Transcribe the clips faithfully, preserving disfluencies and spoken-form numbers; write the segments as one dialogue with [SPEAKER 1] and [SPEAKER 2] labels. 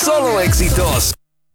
[SPEAKER 1] solo éxitos.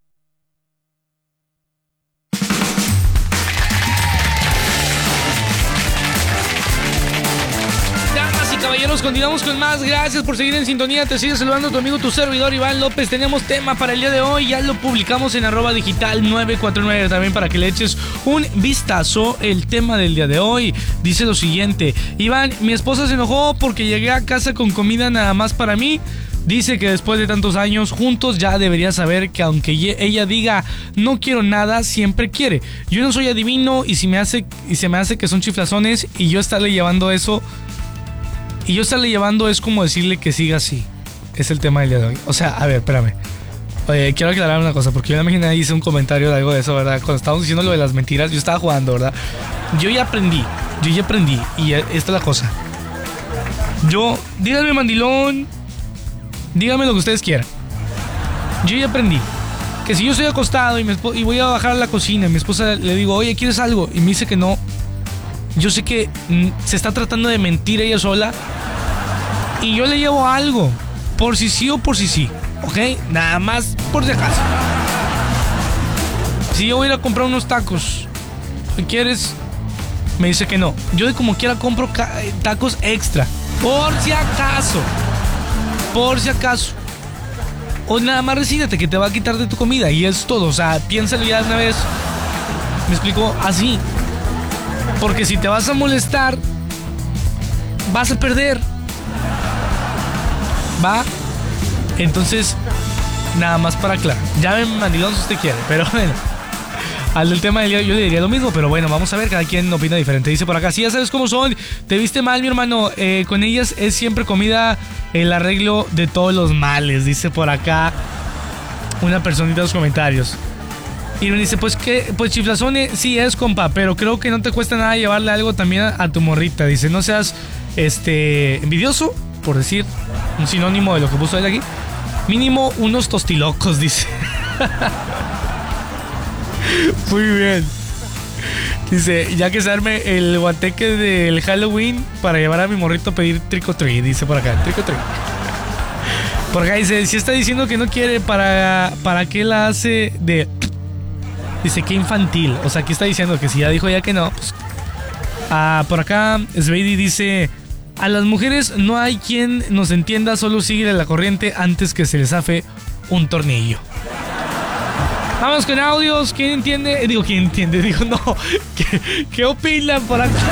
[SPEAKER 2] Caballeros, continuamos con más. Gracias por seguir en sintonía. Te sigue saludando tu amigo, tu servidor Iván López. Tenemos tema para el día de hoy. Ya lo publicamos en arroba digital nueve cuatro nueve también para que le eches un vistazo. El tema del día de hoy dice lo siguiente: Iván, mi esposa se enojó porque llegué a casa con comida nada más para mí. Dice que después de tantos años juntos ya debería saber que aunque ella diga no quiero nada, siempre quiere. Yo no soy adivino y si me hace y se me hace que son chiflazones y yo estarle llevando eso Y yo estarle llevando es como decirle que siga así. Es el tema del día de hoy. O sea, a ver, espérame. Oye, quiero aclarar una cosa, porque yo la imaginé, hice un comentario de algo de eso, ¿verdad? Cuando estábamos diciendo lo de las mentiras, yo estaba jugando, ¿verdad? Yo ya aprendí, yo ya aprendí. Y esta es la cosa. Yo, díganme mandilón, díganme lo que ustedes quieran. Yo ya aprendí que si yo estoy acostado y, mi esp- y voy a bajar a la cocina y mi esposa le digo, oye, ¿quieres algo? Y me dice que no. Yo sé que mm, se está tratando de mentir ella sola. Y yo le llevo algo. Por si sí o por si sí. ¿Ok? Nada más por si acaso. Si yo voy a ir a comprar unos tacos, ¿qué quieres? Me dice que no. Yo de como quiera compro ca- tacos extra. Por si acaso. Por si acaso. O nada más resígnate que te va a quitar de tu comida. Y es todo. O sea, piénsalo ya de una vez. Me explico así. Porque si te vas a molestar, vas a perder. ¿Va? Entonces, nada más para aclarar. Llamen mandilón si usted quiere. Pero bueno, al del tema del día yo le diría lo mismo. Pero bueno, vamos a ver, cada quien opina diferente. Dice por acá, sí, ya sabes cómo son. Te viste mal, mi hermano. eh, Con ellas es siempre comida el arreglo de todos los males. Dice por acá una personita en los comentarios. Y me dice, pues que, pues chiflazone sí es, compa, pero creo que no te cuesta nada llevarle algo también a, a tu morrita. Dice, no seas este envidioso, por decir un sinónimo de lo que puso él aquí. Mínimo unos tostilocos, dice. Muy bien. Dice, ya que se arme el guateque del Halloween para llevar a mi morrito a pedir trick or treat. Dice por acá, trick or treat. Por acá dice, si está diciendo que no quiere, ¿para, para qué la hace de...? Dice, qué infantil. O sea, aquí está diciendo que si ya dijo ya que no, pues... Ah, por acá, Sveidy dice, a las mujeres no hay quien nos entienda, solo sigue la corriente antes que se les zafe un tornillo. Vamos con audios. ¿Quién entiende? Digo, ¿quién entiende? Digo, no. ¿Qué, qué opinan por acá?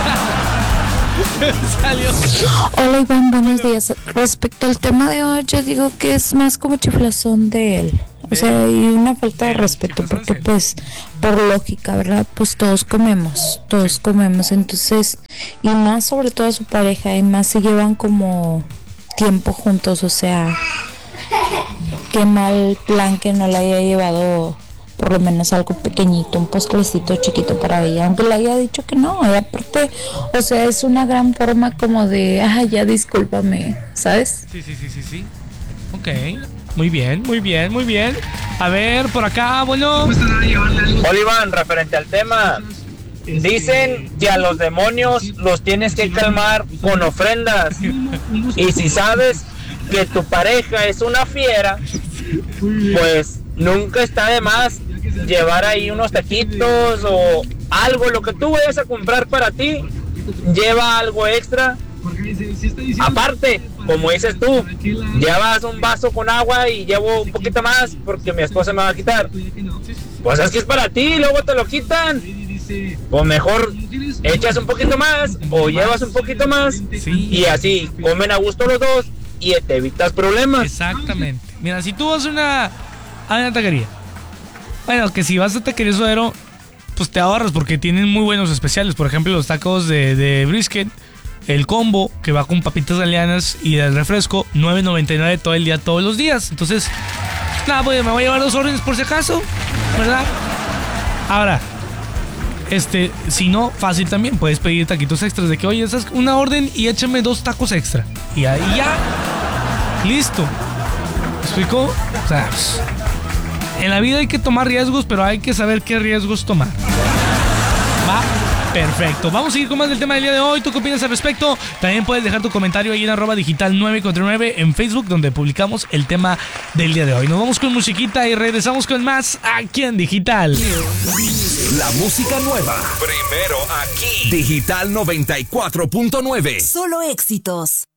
[SPEAKER 2] Salió.
[SPEAKER 3] Hola Iván, buenos días. Respecto al tema de hoy, yo digo que es más como chiflazón de él. O sea, y una falta de respeto, porque pues, por lógica, ¿verdad? Pues todos comemos, todos comemos, entonces, y más sobre todo a su pareja, y más si llevan como tiempo juntos, o sea, qué mal plan que no le haya llevado por lo menos algo pequeñito, un postrecito chiquito para ella, aunque le haya dicho que no, y aparte, o sea, es una gran forma como de, ah, ya discúlpame, ¿sabes?
[SPEAKER 2] Sí, sí, sí, sí, sí. Ok. Muy bien, muy bien, muy bien. A ver, por acá, bueno.
[SPEAKER 4] Hola Iván, referente al tema, dicen que a los demonios los tienes que calmar con ofrendas. Y si sabes que tu pareja es una fiera, pues nunca está de más llevar ahí unos taquitos o algo, lo que tú vayas a comprar para ti, lleva algo extra. Aparte, como dices tú, llevas un vaso con agua y llevo un poquito más porque mi esposa me va a quitar. Pues es que es para ti y luego te lo quitan. O mejor echas un poquito más o llevas un poquito más y así comen a gusto los dos y te evitas problemas.
[SPEAKER 2] Exactamente. Mira, si tú vas a una, a una taquería, bueno, que si vas a taquería Suadero, pues te ahorras porque tienen muy buenos especiales. Por ejemplo, los tacos de, de brisket, el combo que va con papitas italianas y el refresco, nueve noventa y nueve todo el día, todos los días. Entonces, nada, pues me voy a llevar dos órdenes por si acaso, ¿verdad? Ahora, este, si no, fácil también, puedes pedir taquitos extras de que, oye, esa es una orden y échame dos tacos extra. Y ahí ya, listo. ¿Me explico? O sea, en la vida hay que tomar riesgos, pero hay que saber qué riesgos tomar. ¿Va? Perfecto. Vamos a seguir con más del tema del día de hoy. ¿Tú qué opinas al respecto? También puedes dejar tu comentario ahí en arroba digital nueve cuatro nueve en Facebook, donde publicamos el tema del día de hoy. Nos vamos con musiquita y regresamos con más aquí en Digital.
[SPEAKER 1] La música nueva. Primero aquí. Digital noventa y cuatro punto nueve.
[SPEAKER 5] Solo éxitos.